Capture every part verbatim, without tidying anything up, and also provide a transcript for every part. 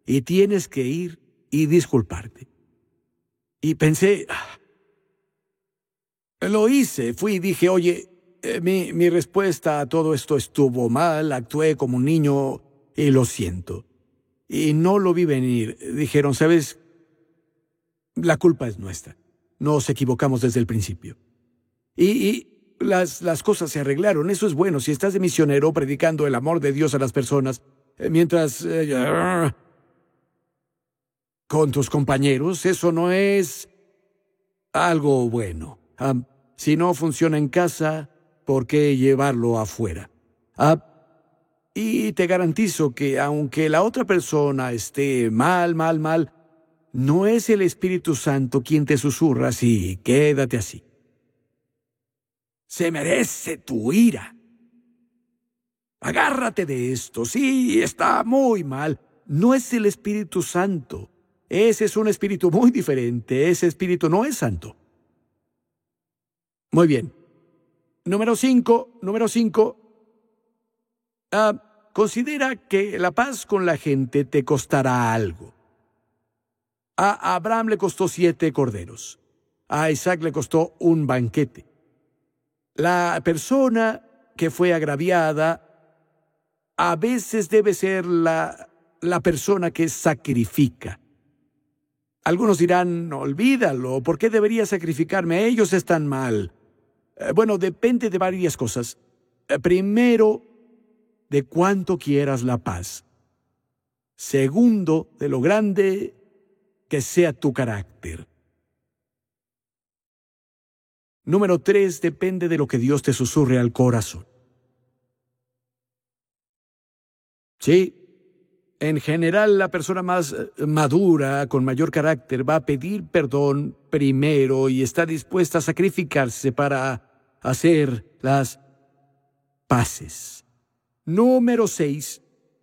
y tienes que ir y disculparte. Y pensé, ah, lo hice, fui y dije, oye, eh, mi, mi respuesta a todo esto estuvo mal, actué como un niño y lo siento. Y no lo vi venir. Dijeron, ¿sabes? La culpa es nuestra. Nos equivocamos desde el principio. Y, y las, las cosas se arreglaron. Eso es bueno. Si estás de misionero predicando el amor de Dios a las personas, eh, mientras... Eh, con tus compañeros, eso no es algo bueno. Um, si no funciona en casa, ¿por qué llevarlo afuera? Uh, y te garantizo que aunque la otra persona esté mal, mal, mal, no es el Espíritu Santo quien te susurra así, quédate así. Se merece tu ira. Agárrate de esto, sí, está muy mal. No es el Espíritu Santo. Ese es un espíritu muy diferente. Ese espíritu no es santo. Muy bien. Número cinco. Número cinco. Uh, considera que la paz con la gente te costará algo. A Abraham le costó siete corderos. A Isaac le costó un banquete. La persona que fue agraviada a veces debe ser la, la persona que sacrifica. Algunos dirán, olvídalo, ¿por qué debería sacrificarme? Ellos están mal. Eh, bueno, depende de varias cosas. Eh, primero, de cuánto quieras la paz. Segundo, de lo grande que sea tu carácter. Número tres, depende de lo que Dios te susurre al corazón. Sí. En general, la persona más madura, con mayor carácter, va a pedir perdón primero y está dispuesta a sacrificarse para hacer las paces. Número seis.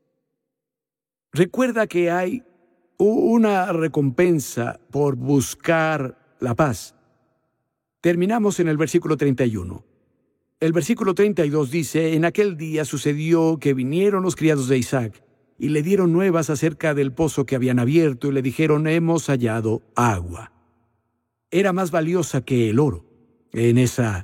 Recuerda que hay una recompensa por buscar la paz. Terminamos en el versículo treinta y uno. El versículo treinta y dos dice, en aquel día sucedió que vinieron los criados de Isaac, y le dieron nuevas acerca del pozo que habían abierto, y le dijeron, hemos hallado agua. Era más valiosa que el oro en esa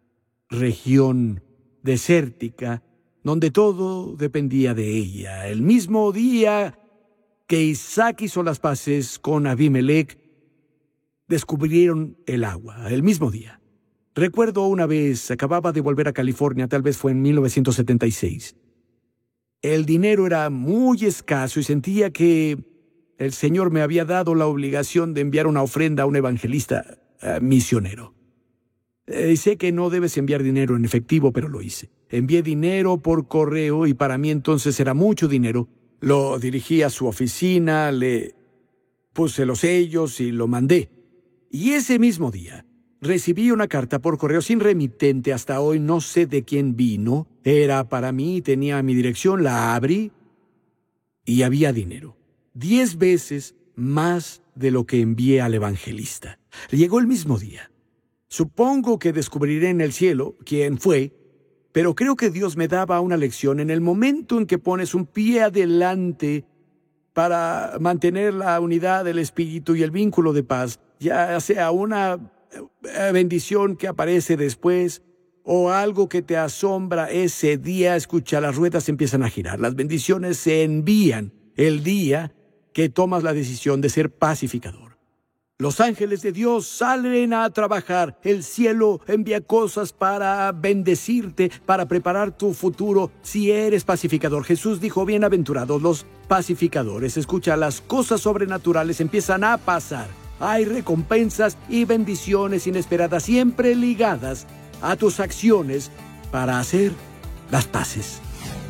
región desértica, donde todo dependía de ella. El mismo día que Isaac hizo las paces con Abimelech, descubrieron el agua, el mismo día. Recuerdo una vez, acababa de volver a California, tal vez fue en mil novecientos setenta y seis. El dinero era muy escaso y sentía que el Señor me había dado la obligación de enviar una ofrenda a un evangelista uh, misionero. Eh, sé que no debes enviar dinero en efectivo, pero lo hice. Envié dinero por correo y para mí entonces era mucho dinero. Lo dirigí a su oficina, le puse los sellos y lo mandé. Y ese mismo día recibí una carta por correo sin remitente. Hasta hoy no sé de quién vino. Era para mí, tenía mi dirección, la abrí y había dinero. Diez veces más de lo que envié al evangelista. Llegó el mismo día. Supongo que descubriré en el cielo quién fue, pero creo que Dios me daba una lección en el momento en que pones un pie adelante para mantener la unidad del espíritu y el vínculo de paz, ya sea una bendición que aparece después o algo que te asombra ese día. Escucha, las ruedas empiezan a girar. Las bendiciones se envían el día que tomas la decisión de ser pacificador. Los ángeles de Dios salen a trabajar. El cielo envía cosas para bendecirte, para preparar tu futuro si eres pacificador. Jesús dijo, bienaventurados los pacificadores. Escucha, las cosas sobrenaturales empiezan a pasar. Hay recompensas y bendiciones inesperadas siempre ligadas a tus acciones para hacer las paces.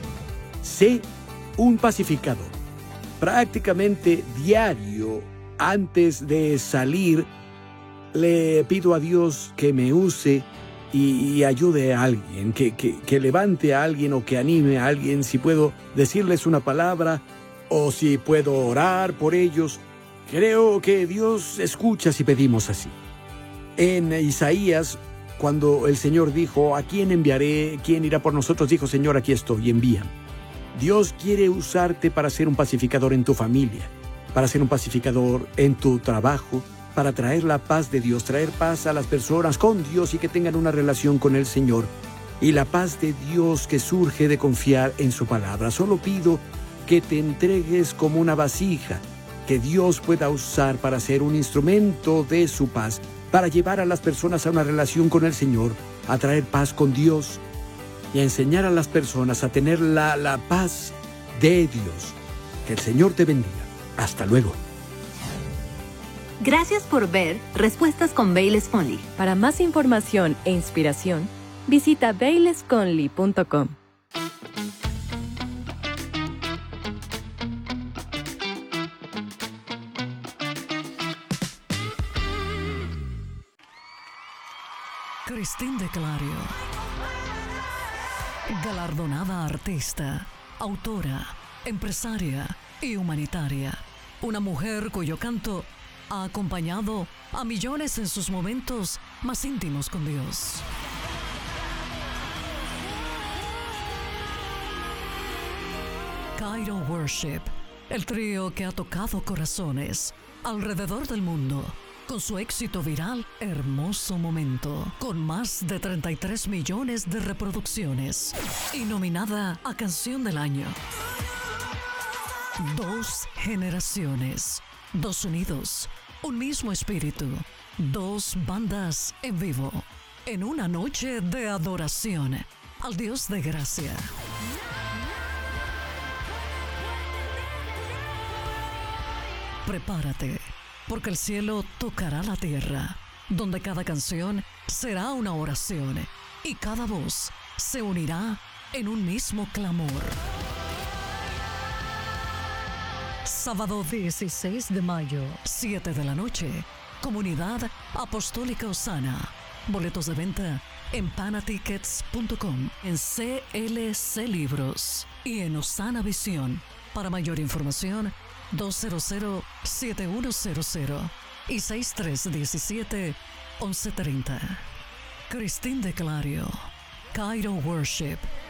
Sé un pacificador. Prácticamente diario, antes de salir, le pido a Dios que me use y, y ayude a alguien, que, que, que levante a alguien o que anime a alguien, si puedo decirles una palabra o si puedo orar por ellos. Creo que Dios escucha si pedimos así. En Isaías, cuando el Señor dijo, ¿a quién enviaré? ¿Quién irá por nosotros? Dijo, Señor, aquí estoy, envía. Dios quiere usarte para ser un pacificador en tu familia, para ser un pacificador en tu trabajo, para traer la paz de Dios, traer paz a las personas con Dios y que tengan una relación con el Señor. Y la paz de Dios que surge de confiar en su palabra. Solo pido que te entregues como una vasija que Dios pueda usar para ser un instrumento de su paz, para llevar a las personas a una relación con el Señor, a traer paz con Dios y a enseñar a las personas a tener la, la paz de Dios. Que el Señor te bendiga. Hasta luego. Gracias por ver Respuestas con Bayless Conley. Para más información e inspiración, visita bayless conley punto com. Cristín de Clario, galardonada artista, autora, empresaria y humanitaria. Una mujer cuyo canto ha acompañado a millones en sus momentos más íntimos con Dios. Cairo Worship, el trío que ha tocado corazones alrededor del mundo con su éxito viral Hermoso Momento, con más de treinta y tres millones de reproducciones y nominada a Canción del Año. Dos generaciones, dos unidos, un mismo espíritu, dos bandas en vivo, en una noche de adoración al Dios de gracia. Prepárate, porque el cielo tocará la tierra, donde cada canción será una oración y cada voz se unirá en un mismo clamor. Sábado dieciséis de mayo, siete de la noche, Comunidad Apostólica Osana. Boletos de venta en panatickets punto com, en C L C Libros y en Osana Visión. Para mayor información, dos cero cero, siete uno cero cero y seis tres uno siete, once treinta. Cristín de Clario, Cairo Worship.